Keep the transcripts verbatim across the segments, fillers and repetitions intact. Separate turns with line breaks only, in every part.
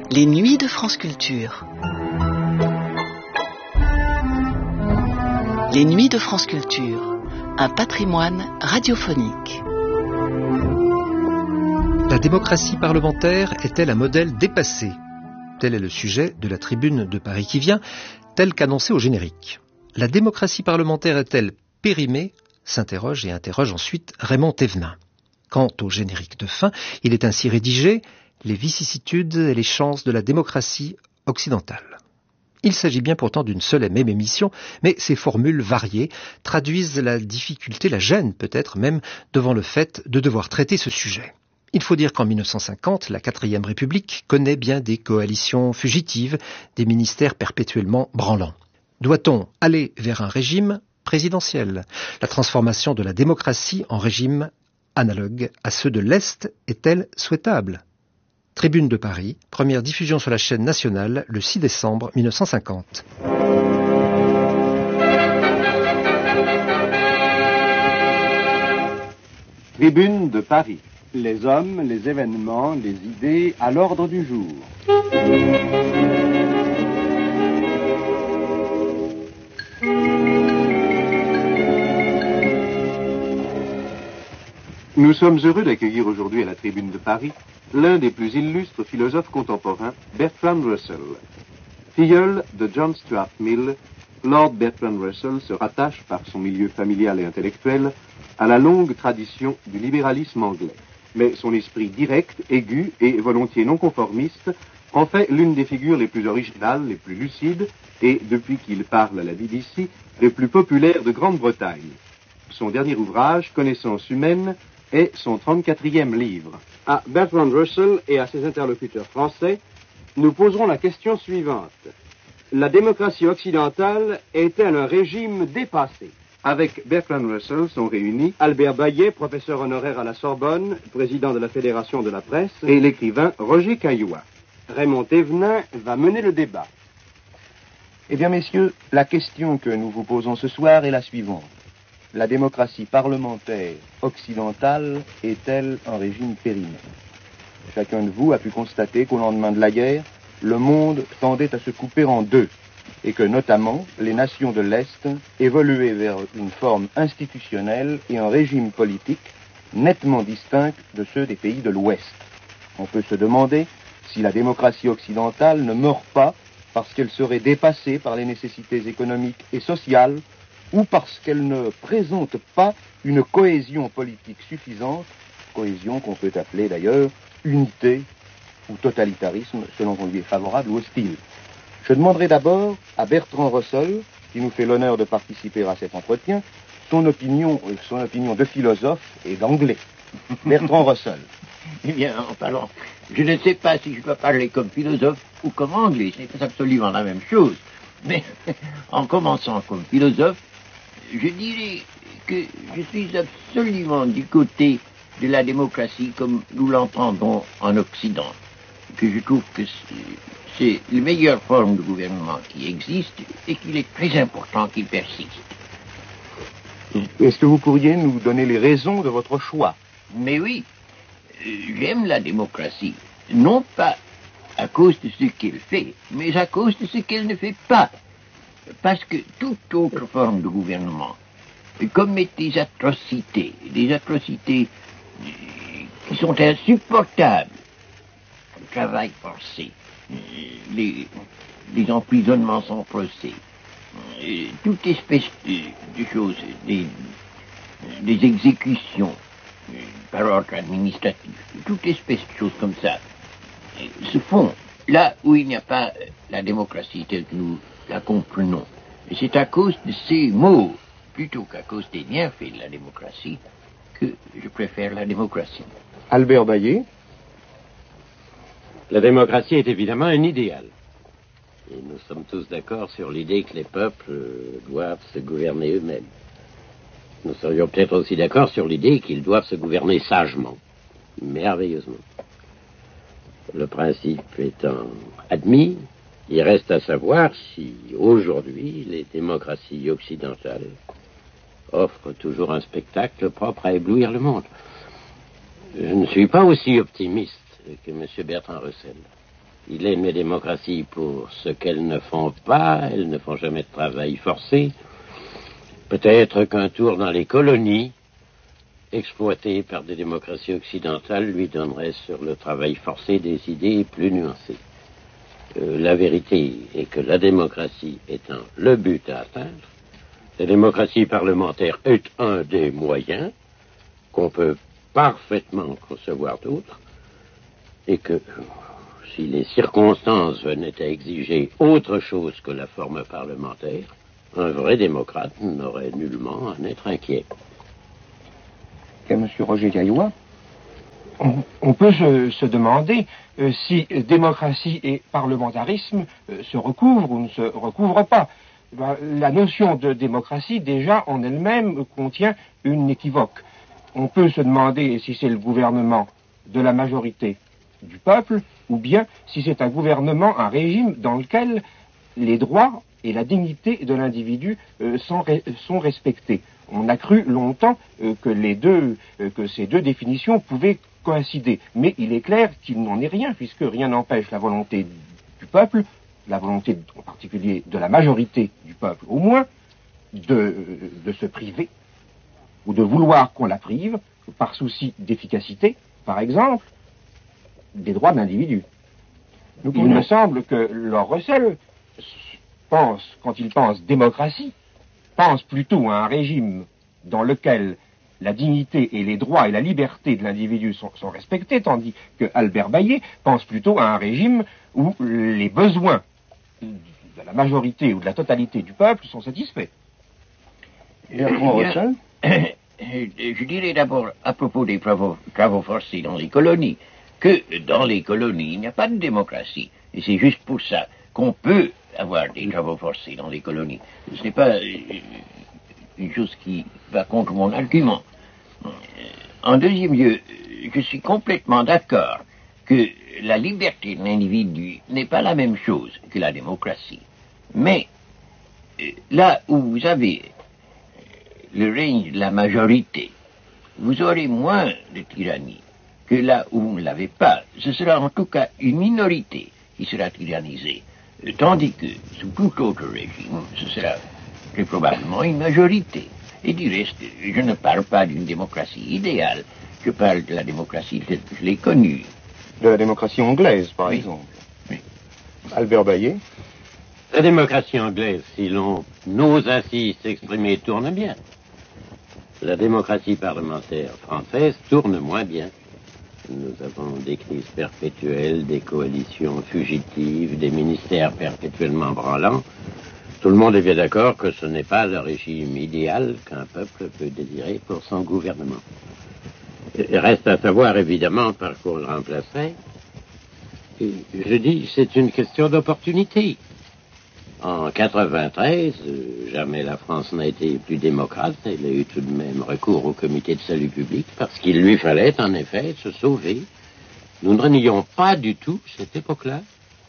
Les nuits de France Culture. Les nuits de France Culture, un patrimoine radiophonique.
La démocratie parlementaire est-elle un modèle dépassé ? Tel est le sujet de la tribune de Paris qui vient, tel qu'annoncé au générique. La démocratie parlementaire est-elle périmée ? S'interroge et interroge ensuite Raymond Thévenin. Quant au générique de fin, il est ainsi rédigé « Les vicissitudes et les chances de la démocratie occidentale ». Il s'agit bien pourtant d'une seule et même émission, mais ces formules variées traduisent la difficulté, la gêne peut-être même, devant le fait de devoir traiter ce sujet. Il faut dire qu'en mille neuf cent cinquante, la quatrième République connaît bien des coalitions fugitives, des ministères perpétuellement branlants. Doit-on aller vers un régime présidentiel ? La transformation de la démocratie en régime analogue à ceux de l'Est est-elle souhaitable ? Tribune de Paris, première diffusion sur la chaîne nationale le six décembre mille neuf cent cinquante.
Tribune de Paris. Les hommes, les événements, les idées à l'ordre du jour. Nous sommes heureux d'accueillir aujourd'hui à la Tribune de Paris l'un des plus illustres philosophes contemporains, Bertrand Russell. Filleul de John Stuart Mill, Lord Bertrand Russell se rattache par son milieu familial et intellectuel à la longue tradition du libéralisme anglais. Mais son esprit direct, aigu et volontiers non conformiste en fait l'une des figures les plus originales, les plus lucides et, depuis qu'il parle à la B B C, les plus populaires de Grande-Bretagne. Son dernier ouvrage, Connaissance humaine, est son trente-quatrième livre. À Bertrand Russell et à ses interlocuteurs français, nous poserons la question suivante. La démocratie occidentale est-elle un régime dépassé ? Avec Bertrand Russell sont réunis Albert Bayet, professeur honoraire à la Sorbonne, président de la Fédération de la presse, et l'écrivain Roger Caillois. Raymond Thévenin va mener le débat.
Eh bien, messieurs, la question que nous vous posons ce soir est la suivante. La démocratie parlementaire occidentale est-elle un régime périmé ? Chacun de vous a pu constater qu'au lendemain de la guerre, le monde tendait à se couper en deux, et que notamment les nations de l'Est évoluaient vers une forme institutionnelle et un régime politique nettement distincts de ceux des pays de l'Ouest. On peut se demander si la démocratie occidentale ne meurt pas parce qu'elle serait dépassée par les nécessités économiques et sociales ou parce qu'elle ne présente pas une cohésion politique suffisante, cohésion qu'on peut appeler d'ailleurs unité ou totalitarisme selon qu'on lui est favorable ou hostile. Je demanderai d'abord à Bertrand Russell, qui nous fait l'honneur de participer à cet entretien, son opinion, son opinion de philosophe et d'anglais. Bertrand Russell.
Eh bien, en parlant, je ne sais pas si je dois parler comme philosophe ou comme anglais, c'est absolument la même chose. Mais en commençant comme philosophe, je dirais que je suis absolument du côté de la démocratie comme nous l'entendons en Occident, que je trouve que c'est la meilleure forme de gouvernement qui existe et qu'il est très important qu'il persiste.
Est-ce que vous pourriez nous donner les raisons de votre choix ?
Mais oui, j'aime la démocratie, non pas à cause de ce qu'elle fait, mais à cause de ce qu'elle ne fait pas. Parce que toute autre forme de gouvernement commet des atrocités, des atrocités qui sont insupportables. Le travail forcé, les, les emprisonnements sans procès, toute espèce de, de choses, des, des exécutions par ordre administratif, toute espèce de choses comme ça, se font là où il n'y a pas la démocratie telle que nous la comprenons. Et c'est à cause de ces mots, plutôt qu'à cause des bienfaits de la démocratie, que je préfère la démocratie.
Albert Bayet.
La démocratie est évidemment un idéal. Et nous sommes tous d'accord sur l'idée que les peuples doivent se gouverner eux-mêmes. Nous serions peut-être aussi d'accord sur l'idée qu'ils doivent se gouverner sagement, merveilleusement. Le principe étant admis, il reste à savoir si, aujourd'hui, les démocraties occidentales offrent toujours un spectacle propre à éblouir le monde. Je ne suis pas aussi optimiste que M. Bertrand Russell. Il aime les démocraties pour ce qu'elles ne font pas, elles ne font jamais de travail forcé. Peut-être qu'un tour dans les colonies, exploitées par des démocraties occidentales, lui donnerait sur le travail forcé des idées plus nuancées. Euh, la vérité est que la démocratie étant le but à atteindre, la démocratie parlementaire est un des moyens qu'on peut parfaitement concevoir d'autres, et que si les circonstances venaient à exiger autre chose que la forme parlementaire, un vrai démocrate n'aurait nullement à en être inquiet.
Et M. Roger Caillois?
On, on peut se, se demander euh, si démocratie et parlementarisme euh, se recouvrent ou ne se recouvrent pas. Ben, la notion de démocratie, déjà, en elle-même, contient une équivoque. On peut se demander si c'est le gouvernement de la majorité du peuple, ou bien si c'est un gouvernement, un régime dans lequel les droits et la dignité de l'individu euh, sont, sont respectés. On a cru longtemps euh, que, les deux, euh, que ces deux définitions pouvaient coïncider, mais il est clair qu'il n'en est rien, puisque rien n'empêche la volonté du peuple, la volonté en particulier de la majorité du peuple au moins, de, de se priver, ou de vouloir qu'on la prive, par souci d'efficacité, par exemple, des droits de l'individu. Il me semble que Lord Russell pense, quand il pense démocratie, pense plutôt à un régime dans lequel la dignité et les droits et la liberté de l'individu sont, sont respectés, tandis que Albert Bayet pense plutôt à un régime où les besoins de la majorité ou de la totalité du peuple sont satisfaits.
Bertrand Russell? Je dirais d'abord à propos des travaux, travaux forcés dans les colonies, que dans les colonies, il n'y a pas de démocratie. Et c'est juste pour ça qu'on peut avoir des travaux forcés dans les colonies. Ce n'est pas euh, une chose qui va contre mon argument. En deuxième lieu, je suis complètement d'accord que la liberté de l'individu n'est pas la même chose que la démocratie. Mais euh, là où vous avez le règne de la majorité, vous aurez moins de tyrannie que là où vous ne l'avez pas. Ce sera en tout cas une minorité qui sera tyrannisée, tandis que sous tout autre régime, ce sera très probablement une majorité. Et du reste, je ne parle pas d'une démocratie idéale, je parle de la démocratie telle que je l'ai connue.
De la démocratie anglaise, par
oui.
exemple.
Oui.
Albert Bayet?
La démocratie anglaise, si l'on ose ainsi s'exprimer, tourne bien. La démocratie parlementaire française tourne moins bien. Nous avons des crises perpétuelles, des coalitions fugitives, des ministères perpétuellement branlants. Tout le monde est bien d'accord que ce n'est pas le régime idéal qu'un peuple peut désirer pour son gouvernement. Il reste à savoir, évidemment, par quoi on le remplacerait. Et je dis, c'est une question d'opportunité. En quatre-vingt-treize, jamais la France n'a été plus démocrate. Elle a eu tout de même recours au comité de salut public parce qu'il lui fallait, en effet, se sauver. Nous ne renions pas du tout cette époque-là.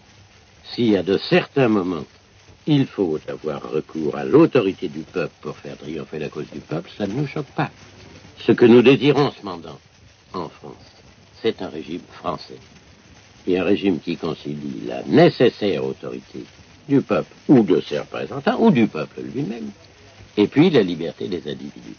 Si à de certains moments, il faut avoir recours à l'autorité du peuple pour faire triompher la cause du peuple, ça ne nous choque pas. Ce que nous désirons cependant en France, c'est un régime français. Et un régime qui concilie la nécessaire autorité du peuple, ou de ses représentants, ou du peuple lui-même, et puis la liberté des individus.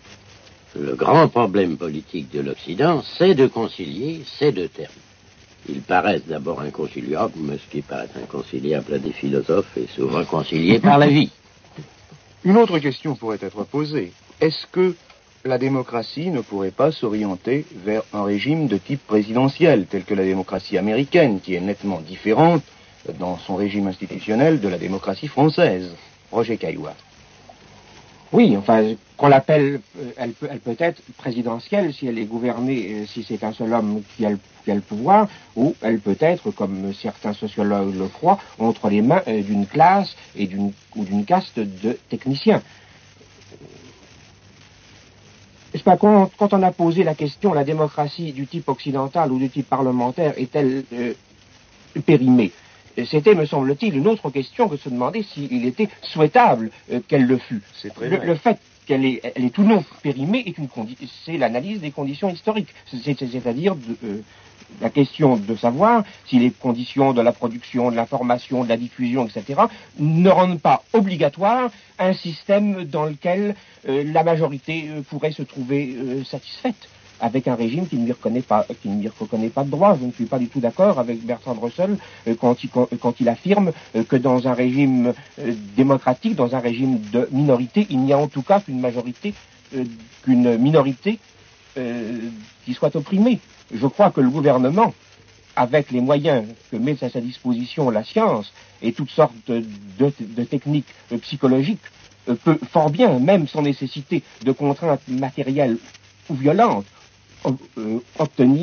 Le grand problème politique de l'Occident, c'est de concilier ces deux termes. Ils paraissent d'abord inconciliables, mais ce qui paraît inconciliable à des philosophes est souvent concilié par la vie.
Une autre question pourrait être posée. Est-ce que la démocratie ne pourrait pas s'orienter vers un régime de type présidentiel, tel que la démocratie américaine, qui est nettement différente dans son régime institutionnel de la démocratie française? Roger Caillois.
Oui, enfin, qu'on l'appelle, elle peut, elle peut être présidentielle si elle est gouvernée, si c'est un seul homme qui a, le, qui a le pouvoir, ou elle peut être, comme certains sociologues le croient, entre les mains d'une classe et d'une, ou d'une caste de techniciens. N'est-ce pas, quand, quand on a posé la question, la démocratie du type occidental ou du type parlementaire est-elle euh, périmée? C'était, me semble-t-il, une autre question que de se demander s'il était souhaitable euh, qu'elle le fût.
C'est très
le,
vrai.
le fait qu'elle est, elle est ou non périmée est une condi- c'est l'analyse des conditions historiques, c'est, c'est, c'est-à-dire de, euh, la question de savoir si les conditions de la production, de l'information, de la diffusion, et cetera, ne rendent pas obligatoire un système dans lequel euh, la majorité euh, pourrait se trouver euh, satisfaite, avec un régime qui ne lui reconnaît pas, qui ne lui reconnaît pas de droit. Je ne suis pas du tout d'accord avec Bertrand Russell euh, quand, il, quand, quand il affirme euh, que dans un régime euh, démocratique, dans un régime de minorité, il n'y a en tout cas qu'une majorité, euh, qu'une minorité euh, qui soit opprimée. Je crois que le gouvernement, avec les moyens que met à sa disposition la science et toutes sortes de, de, de techniques euh, psychologiques, euh, peut fort bien, même sans nécessité de contraintes matérielles ou violentes, euh, obtenir